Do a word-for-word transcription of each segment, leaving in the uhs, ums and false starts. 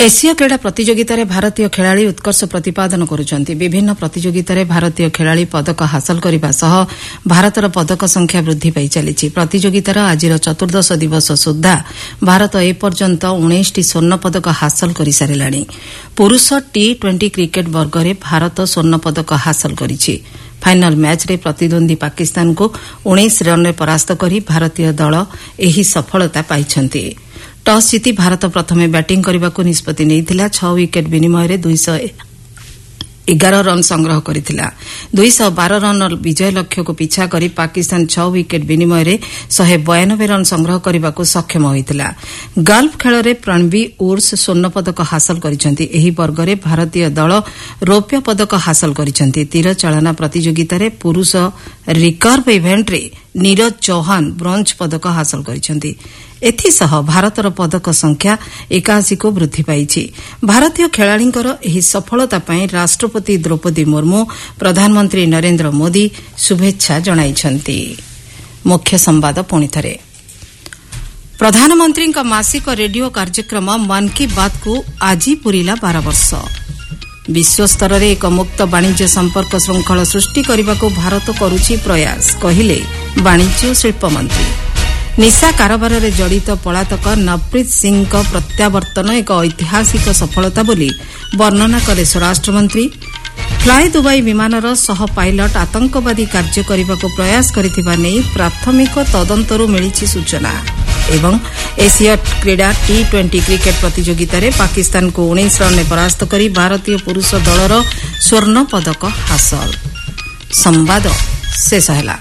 Asia क्रीड़ा प्रतियोगिता रे भारतीय खेलाड़ी उत्कर्ष प्रतिपादन करुछन्ति। विभिन्न प्रतियोगिता रे भारतीय खेलाड़ी पदक हासिल करिबा सह भारतर पदक संख्या वृद्धि पाई चलिछि। प्रतियोगितार आजिर चतुर्दश दिवस सुद्धा भारत ए पर्यंत उन्नीस टी स्वर्ण पदक हासिल करि सारिलाଣି। पुरुष टी ट्वेंटी क्रिकेट वर्गरे भारत स्वर्ण पदक हासिल करिछि। फाइनाल मैच रे प्रतिद्वंदी पाकिस्तान को उन्नीस रन रे परास्त करी भारतीय दल एही सफलता पाइछन्ति। टॉस जीति भारत प्रथमे बैटिंग करने निष्पत्ति नैथिला। छह विकेट विनिमय दुई सौ एगार रन संग्रह करिथिला। दुई सौ बारह रन विजय लक्ष्य को पिछा करी पाकिस्तान छह विकेट विनिमय एक सौ बयानबे रन संग्रह करने को सक्षम होइतिला। गल्फ खेल में प्रणबी उर्स स्वर्ण पदक हासिल करिसेंति। एही वर्ग में भारतीय दल रौप्य पदक हासिल करिसेंति। तीर चालना प्रतियोगिता रे पुरुष रिकर्व इवेंट रे नीरज चौहान ब्रोंज पदक हासिल करिसेंति। एथिसह भारतर पदक संख्या एकाशी को वृद्धि पाइछि। भारतीय खेलाड़ींकर एही सफलता पई राष्ट्रपति द्रौपदी मुर्मू प्रधानमंत्री नरेंद्र मोदी शुभेच्छा जणाइछन्ति। मुख्य संवाद पुणिथरे। प्रधानमंत्री का मासिक रेडियो कार्यक्रम मन की बात को आज पूरिला बारह वर्ष। विश्व स्तर रे एक मुक्त वाणिज्य संपर्क श्रृंखला सृष्टि करने को भारत करुछि प्रयास, कहिले वाणिज्य और शिल्प मंत्री। निशा कारोबार रे जड़ित पलातक नवप्रीत सिंह का प्रत्यावर्तन एक ऐतिहासिक सफलता बोली वर्णना कले स्वराष्ट्र मंत्री। फ्लाइ दुबई विमानर सह पायलट आतंकवादी कार्य करने को प्रयास करिथिबा नै प्राथमिक तदंतरु मिलिछि सूचना। एवं एशिया क्रीड़ा टी ट्वेंटी क्रिकेट प्रतियोगिता रे पाकिस्तान को उन्नीस रन में परास्त करी भारतीय पुरुष दलर स्वर्ण पदक हासिल। संवाद शेष होला।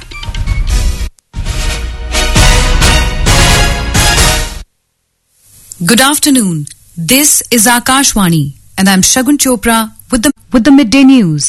Good afternoon. This is Akashwani and I'm Shagun Chopra with the with the midday news.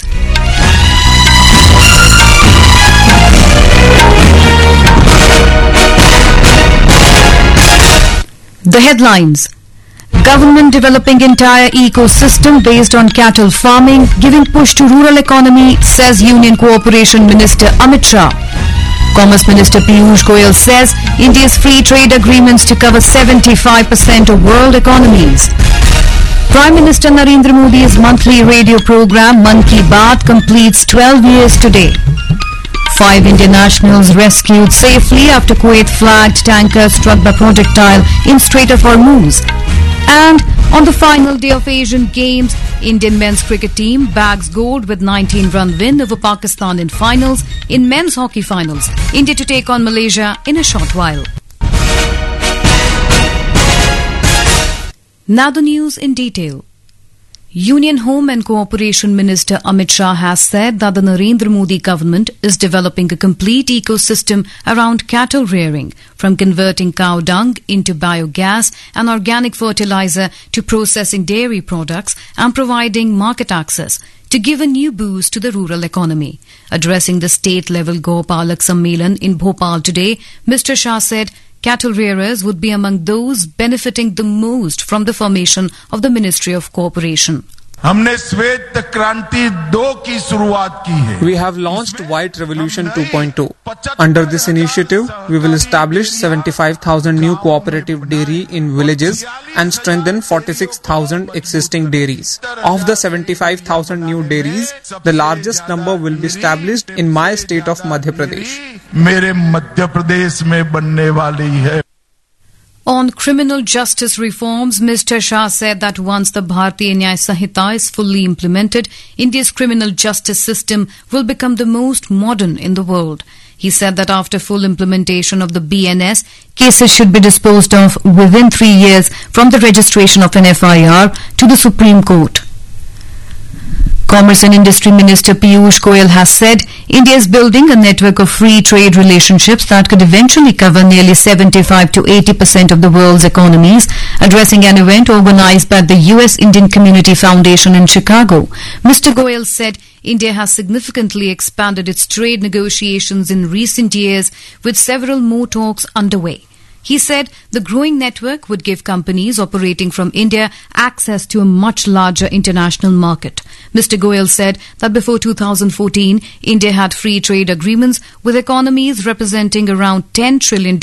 The headlines: Government developing entire ecosystem based on cattle farming, giving push to rural economy, says Union Cooperation Minister Amit Shah. Commerce Minister Piyush Goyal says India's free trade agreements to cover seventy-five percent of world economies. Prime Minister Narendra Modi's monthly radio program Mann Ki Baat completes twelve years today. Five Indian nationals rescued safely after Kuwait-flagged tanker struck by projectile in Strait of Hormuz. And on the final day of Asian Games, Indian men's cricket team bags gold with nineteen run win over Pakistan in finals. In men's hockey finals, India to take on Malaysia in a short while. Now the news in detail. Union Home and Cooperation Minister Amit Shah has said that the Narendra Modi government is developing a complete ecosystem around cattle rearing, from converting cow dung into biogas and organic fertilizer to processing dairy products and providing market access to give a new boost to the rural economy. Addressing the state-level Gopalak Sammelan in Bhopal today, Mister Shah said cattle rearers would be among those benefiting the most from the formation of the Ministry of Cooperation. हमने श्वेत क्रांति दो की शुरुआत की है. We have launched White Revolution two point oh. Under this initiative, we will establish seventy-five thousand new cooperative dairy in villages and strengthen forty-six thousand existing dairies. Of the seventy-five thousand new dairies, the largest number will be established in my state of Madhya Pradesh. मेरे मध्य प्रदेश में बनने वाली है. On criminal justice reforms, Mister Shah said that once the Bharatiya Nyaya Sanhita is fully implemented, India's criminal justice system will become the most modern in the world. He said that after full implementation of the B N S, cases should be disposed of within three years from the registration of an F I R to the Supreme Court. Commerce and Industry Minister Piyush Goyal has said India is building a network of free trade relationships that could eventually cover nearly seventy-five to eighty percent of the world's economies. Addressing an event organized by the U S Indian Community Foundation in Chicago, Mister Goyal said India has significantly expanded its trade negotiations in recent years, with several more talks underway. He said the growing network would give companies operating from India access to a much larger international market. Mister Goyal said that before two thousand fourteen, India had free trade agreements with economies representing around ten trillion dollars